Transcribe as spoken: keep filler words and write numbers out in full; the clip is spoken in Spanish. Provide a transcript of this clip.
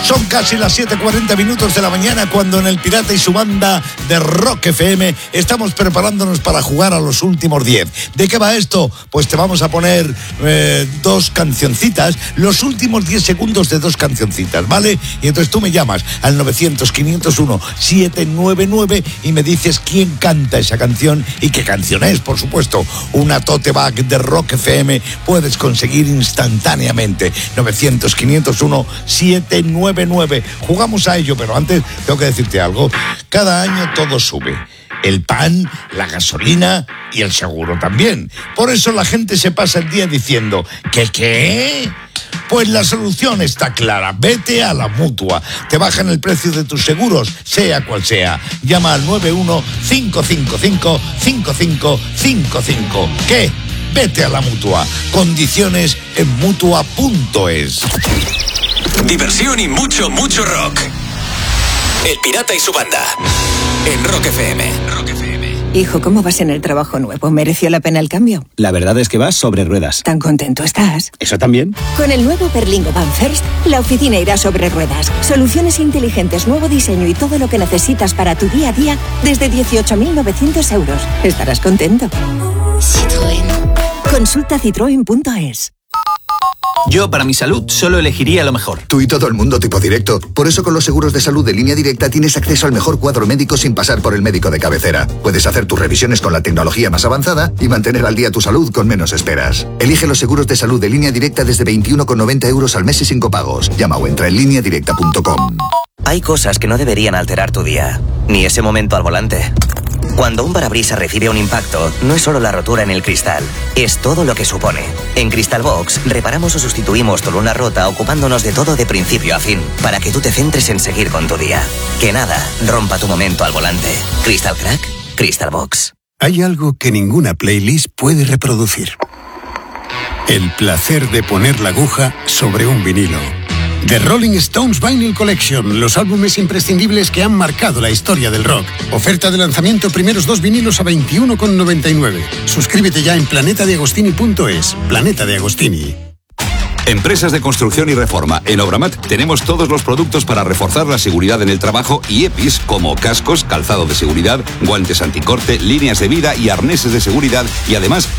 Son casi las siete cuarenta minutos de la mañana cuando en El Pirata y su banda de Rock F M estamos preparándonos para jugar a los últimos diez. ¿De qué va esto? Pues te vamos a poner eh, dos cancioncitas, los últimos diez segundos de dos cancioncitas, ¿vale? Y entonces tú me llamas al novecientos, quinientos uno, setecientos noventa y nueve y me dices quién canta esa canción y qué canción es, por supuesto. Una tote bag de Rock F M puedes conseguir instantáneamente. novecientos, quinientos uno, setecientos noventa y nueve. Jugamos a ello, pero antes tengo que decirte algo. Cada año todo sube. El pan, la gasolina y el seguro también. Por eso la gente se pasa el día diciendo ¿qué qué? Pues la solución está clara. Vete a la Mutua. Te bajan el precio de tus seguros, sea cual sea. Llama al nueve uno cinco cinco cinco, cinco cinco cinco cinco. ¿Qué? Vete a la Mutua. Condiciones en mutua punto es. Diversión y mucho, mucho rock. El Pirata y su banda. En Rock F M. Rock F M. Hijo, ¿cómo vas en el trabajo nuevo? ¿Mereció la pena el cambio? La verdad es que vas sobre ruedas. ¿Tan contento estás? ¿Eso también? Con el nuevo Berlingo Van First, la oficina irá sobre ruedas. Soluciones inteligentes, nuevo diseño y todo lo que necesitas para tu día a día desde dieciocho mil novecientos euros. Estarás contento. Citroën. Consulta citroen punto es. Yo, para mi salud, solo elegiría lo mejor. Tú y todo el mundo tipo directo. Por eso con los seguros de salud de Línea Directa tienes acceso al mejor cuadro médico sin pasar por el médico de cabecera. Puedes hacer tus revisiones con la tecnología más avanzada y mantener al día tu salud con menos esperas. Elige los seguros de salud de Línea Directa desde veintiuno con noventa euros al mes y sin copagos. Llama o entra en línea directa punto com. Hay cosas que no deberían alterar tu día, ni ese momento al volante. Cuando un parabrisas recibe un impacto, no es solo la rotura en el cristal, es todo lo que supone. En Crystal Box, reparamos o sustituimos tu luna rota ocupándonos de todo de principio a fin, para que tú te centres en seguir con tu día. Que nada rompa tu momento al volante. Crystal Crack, Crystal Box. Hay algo que ninguna playlist puede reproducir. El placer de poner la aguja sobre un vinilo. The Rolling Stones Vinyl Collection, los álbumes imprescindibles que han marcado la historia del rock. Oferta de lanzamiento, primeros dos vinilos a veintiuno con noventa y nueve. Suscríbete ya en planeta de agostini punto es. Planeta de Agostini. Empresas de construcción y reforma. En Obramat tenemos todos los productos para reforzar la seguridad en el trabajo y E P Is como cascos, calzado de seguridad, guantes anticorte, líneas de vida y arneses de seguridad y además